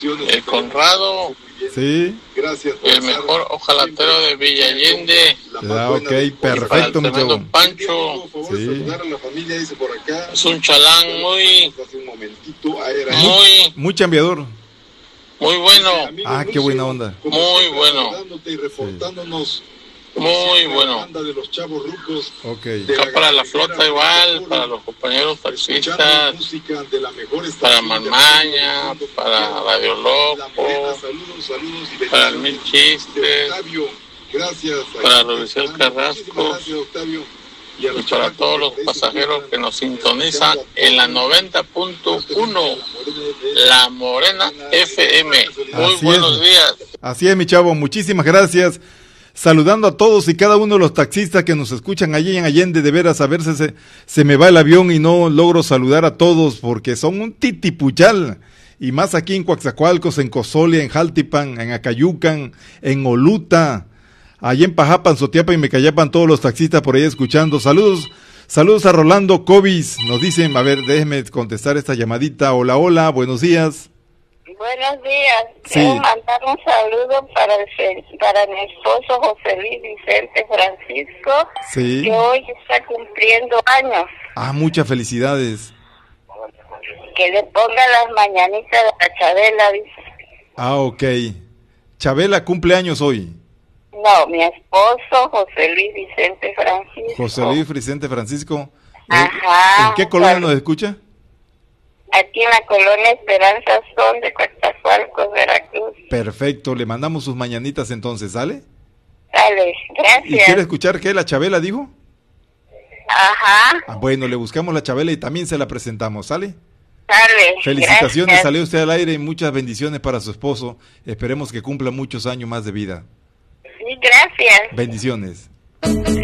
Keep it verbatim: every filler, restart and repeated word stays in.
el Conrado, sí, Gracias. el mejor ojalatero de Villa Allende, ah, ok, para el perfecto, mucho tremendo bueno. Pancho, Sí. es un chalán muy, muy, Muy chambeador. muy bueno, Ah, qué buena onda. muy bueno, Sí. muy bueno. Ok, Acá para la flota igual, para los compañeros taxistas, para Manmaña, para Radio Loco, para el Mil Chistes, para Rubicel Carrasco y para todos los pasajeros que nos sintonizan en la noventa punto uno, La Morena F M. Muy Así buenos es. días. Así es, mi chavo, muchísimas gracias. Saludando a todos y cada uno de los taxistas que nos escuchan allí en Allende, de veras, a ver si se, se me va el avión y no logro saludar a todos porque son un titipuchal. Y más aquí en Coatzacoalcos, en Cozolia, en Jaltipan, en Acayucan, en Oluta, allí en Pajapan, Sotiapa y Mecayapan, todos los taxistas por ahí escuchando. Saludos, saludos a Rolando Cobis. Nos dicen, a ver, déjeme contestar esta llamadita. Hola, hola, buenos días. Buenos días. Sí. Quiero mandar un saludo para el, para mi esposo José Luis Vicente Francisco, Sí. que hoy está cumpliendo años. Ah, muchas felicidades. Que le ponga las mañanitas de la Chabela, dice. Ah, ok. Chabela cumple años hoy. No, mi esposo José Luis Vicente Francisco. José Luis Vicente Francisco. Ajá. ¿En qué colonia Claro. nos escucha? Aquí en la colonia Esperanza Sol de Coatzacoalcos, Veracruz. Perfecto, le mandamos sus mañanitas entonces, ¿sale? Dale, gracias. ¿Y quiere escuchar qué? ¿La Chabela dijo? Ajá, Ah, bueno, le buscamos la Chabela y también se la presentamos, ¿sale? dale. Felicitaciones, gracias. salió usted al aire y muchas bendiciones para su esposo. Esperemos que cumpla muchos años más de vida. Sí, gracias. Bendiciones.